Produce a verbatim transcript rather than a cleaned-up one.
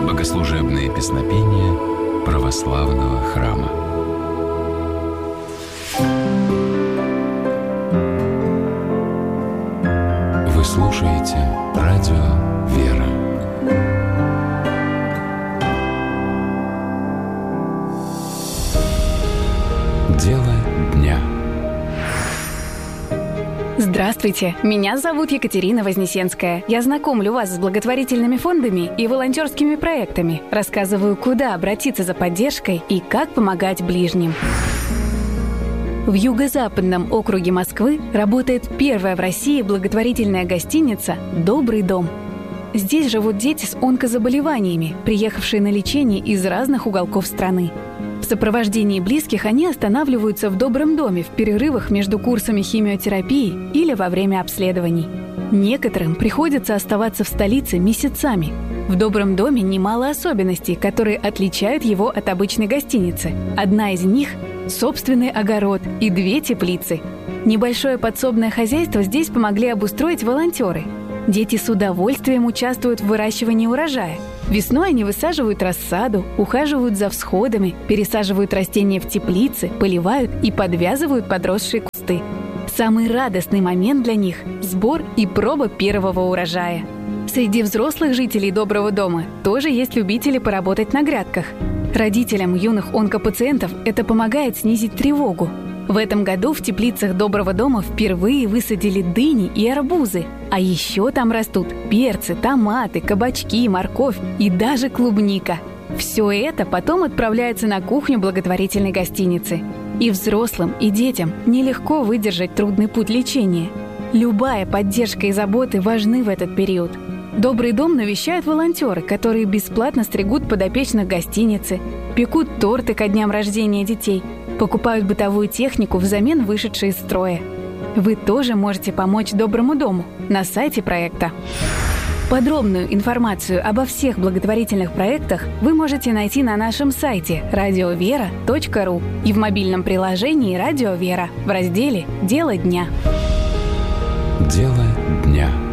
Богослужебные песнопения православного храма. Вы слушаете радио «Вера». Дело дня. Здравствуйте, меня зовут Екатерина Вознесенская. Я знакомлю вас с благотворительными фондами и волонтерскими проектами, рассказываю, куда обратиться за поддержкой и как помогать ближним. В юго-западном округе Москвы работает первая в России благотворительная гостиница «Добрый дом». Здесь живут дети с онкозаболеваниями, приехавшие на лечение из разных уголков страны. В сопровождении близких они останавливаются в Добром доме в перерывах между курсами химиотерапии или во время обследований. Некоторым приходится оставаться в столице месяцами. В Добром доме немало особенностей, которые отличают его от обычной гостиницы. Одна из них – собственный огород и две теплицы. Небольшое подсобное хозяйство здесь помогли обустроить волонтеры. Дети с удовольствием участвуют в выращивании урожая. Весной они высаживают рассаду, ухаживают за всходами, пересаживают растения в теплицы, поливают и подвязывают подросшие кусты. Самый радостный момент для них – сбор и проба первого урожая. Среди взрослых жителей Доброго дома тоже есть любители поработать на грядках. Родителям юных онкопациентов это помогает снизить тревогу. В этом году в теплицах Доброго дома впервые высадили дыни и арбузы. А еще там растут перцы, томаты, кабачки, морковь и даже клубника. Все это потом отправляется на кухню благотворительной гостиницы. И взрослым, и детям нелегко выдержать трудный путь лечения. Любая поддержка и заботы важны в этот период. Добрый дом навещают волонтеры, которые бесплатно стригут подопечных гостиницы, пекут торты ко дням рождения детей, покупают бытовую технику взамен вышедшей из строя. Вы тоже можете помочь Доброму дому на сайте проекта. Подробную информацию обо всех благотворительных проектах вы можете найти на нашем сайте радиовера точка ру и в мобильном приложении «Радио Вера» в разделе «Дело дня». Дело дня.